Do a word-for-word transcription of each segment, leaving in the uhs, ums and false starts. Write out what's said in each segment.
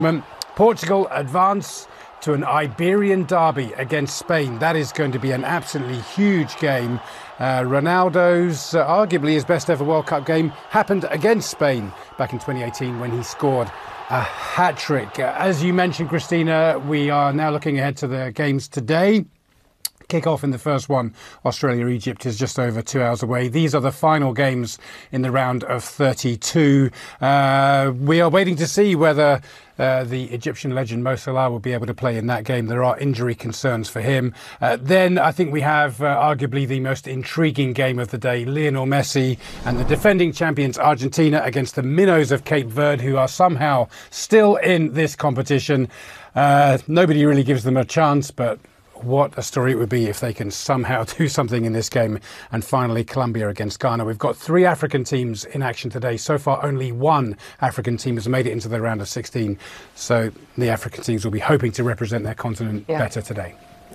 Portugal advance to an Iberian derby against Spain. That is going to be an absolutely huge game. Uh, Ronaldo's uh, arguably his best ever World Cup game happened against Spain back in twenty eighteen when he scored a hat-trick. Uh, as you mentioned, Christina, we are now looking ahead to the games today. Kick-off in the first one, Australia-Egypt, is just over two hours away. These are the final games in the round of thirty-two. Uh, we are waiting to see whether uh, the Egyptian legend Mo Salah will be able to play in that game. There are injury concerns for him. Uh, then I think we have uh, arguably the most intriguing game of the day, Lionel Messi and the defending champions Argentina against the minnows of Cape Verde, who are somehow still in this competition. Uh, nobody really gives them a chance, but what a story it would be if they can somehow do something in this game. And finally, Colombia against Ghana. We've got three African teams in action today. So far, only one African team has made it into the round of sixteen. So the African teams will be hoping to represent their continent yeah. better today.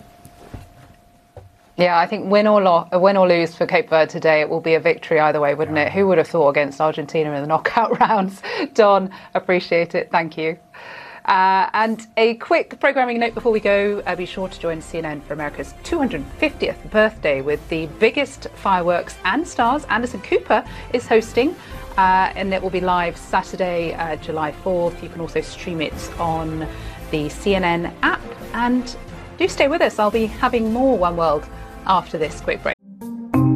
Yeah, I think win or, lo- win or lose for Cape Verde today, it will be a victory either way, wouldn't yeah. it? Who would have thought against Argentina in the knockout rounds? Don, appreciate it. Thank you. Uh, and a quick programming note before we go, uh, be sure to join C N N for America's two hundred fiftieth birthday with the biggest fireworks and stars. Anderson Cooper is hosting, uh, and it will be live Saturday, uh, July fourth. You can also stream it on the C N N app. And do stay with us. I'll be having more One World after this quick break.